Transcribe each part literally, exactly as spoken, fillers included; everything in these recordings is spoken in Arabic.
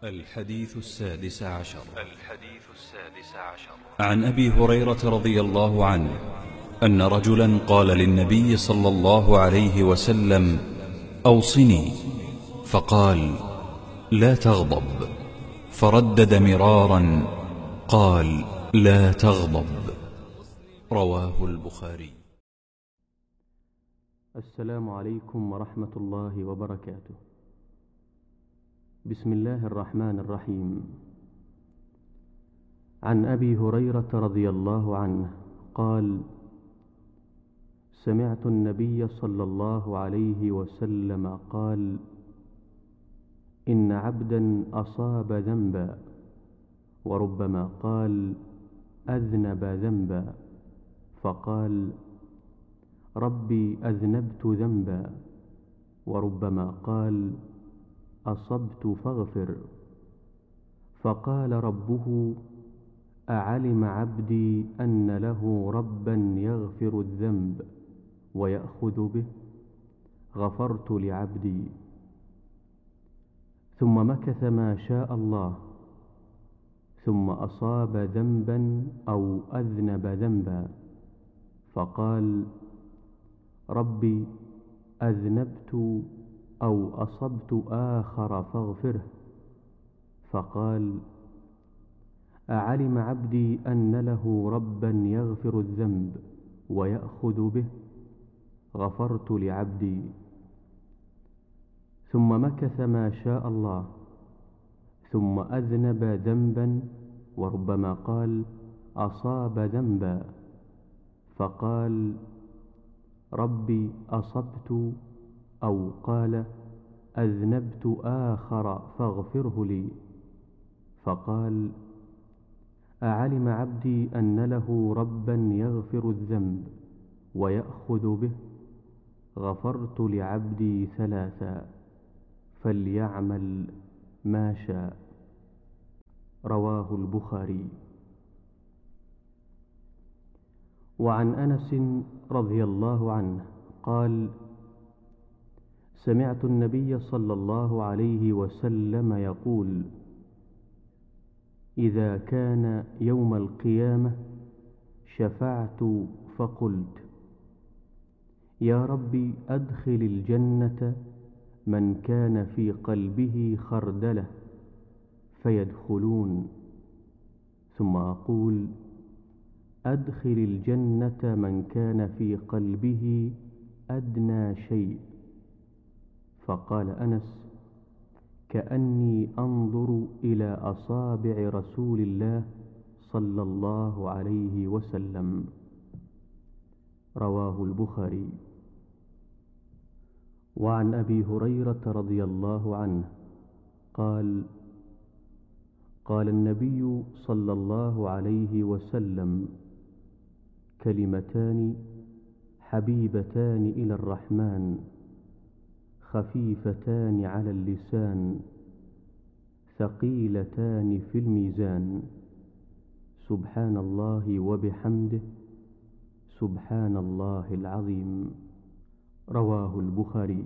الحديث السادس عشر الحديث السادس عشر عن أبي هريرة رضي الله عنه أن رجلا قال للنبي صلى الله عليه وسلم: أوصني. فقال: لا تغضب. فردد مرارا: قال: لا تغضب. رواه البخاري. السلام عليكم ورحمة الله وبركاته. بسم الله الرحمن الرحيم. عن أبي هريرة رضي الله عنه قال: سمعت النبي صلى الله عليه وسلم قال: إن عبدا أصاب ذنبا، وربما قال أذنب ذنبا، فقال: ربي أذنبت ذنبا، وربما قال أصبت فاغفر، فقال ربه: أعلم عبدي أن له ربا يغفر الذنب ويأخذ به، غفرت لعبدي. ثم مكث ما شاء الله، ثم أصاب ذنبا أو أذنب ذنبا، فقال: ربي أذنبت أو أصبت آخر فاغفره، فقال: أعلم عبدي أن له ربا يغفر الذنب ويأخذ به، غفرت لعبدي. ثم مكث ما شاء الله، ثم أذنب ذنبا، وربما قال أصاب ذنبا، فقال: ربي أصبت، أو قال أذنبت آخر فاغفره لي، فقال: أعلم عبدي أن له ربا يغفر الذنب ويأخذ به، غفرت لعبدي ثلاثا، فليعمل ما شاء. رواه البخاري. وعن أنس رضي الله عنه قال: سمعت النبي صلى الله عليه وسلم يقول: إذا كان يوم القيامة شفعت فقلت: يا رب أدخل الجنة من كان في قلبه خردلة، فيدخلون، ثم أقول: أدخل الجنة من كان في قلبه أدنى شيء. فقال أنس: كأني أنظر إلى أصابع رسول الله صلى الله عليه وسلم. رواه البخاري. وعن أبي هريرة رضي الله عنه قال: قال النبي صلى الله عليه وسلم: كلمتان حبيبتان إلى الرحمن، خفيفتان على اللسان، ثقيلتان في الميزان، سبحان الله وبحمده، سبحان الله العظيم. رواه البخاري.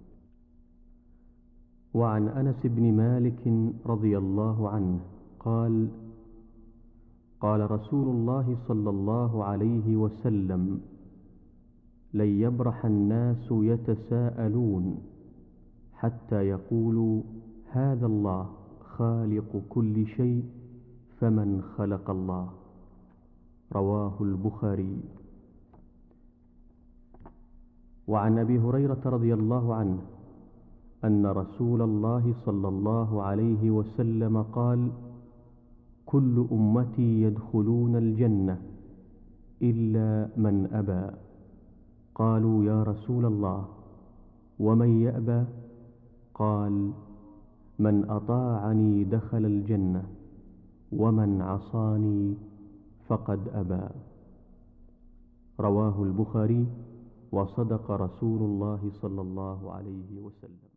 وعن أنس بن مالك رضي الله عنه قال: قال رسول الله صلى الله عليه وسلم: لن يبرح الناس يتساءلون حتى يقولوا: هذا الله خالق كل شيء، فمن خلق الله. رواه البخاري. وعن أبي هريرة رضي الله عنه أن رسول الله صلى الله عليه وسلم قال: كل أمتي يدخلون الجنة إلا من أبى. قالوا: يا رسول الله، ومن يأبى؟ قال: من أطاعني دخل الجنة، ومن عصاني فقد أبى. رواه البخاري. وصدق رسول الله صلى الله عليه وسلم.